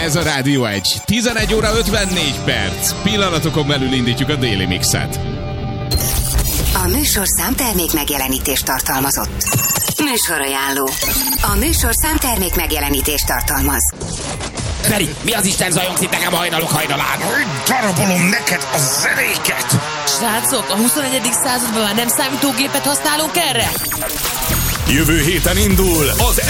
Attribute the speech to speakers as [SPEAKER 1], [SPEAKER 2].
[SPEAKER 1] Ez a Rádió 1. 11 óra 54 perc. Pillanatokon belül indítjuk a Déli Mixet.
[SPEAKER 2] A műsorszám termék megjelenítést tartalmazott. Műsorajánló. A műsorszám termék megjelenítést tartalmaz.
[SPEAKER 3] Feri, mi az Isten zajongsz itt nekem hajnalok hajnalán?
[SPEAKER 4] Darabolom neked a zenéket!
[SPEAKER 5] Srácok, a 21. században már nem számítógépet használunk erre?
[SPEAKER 6] Jövő héten indul az